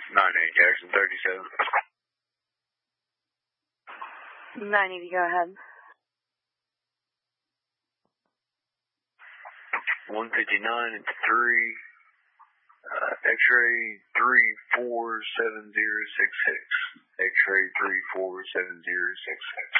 98 Jackson 37. 980, go ahead. 159 into 3. X-ray 347066. X-ray 347066.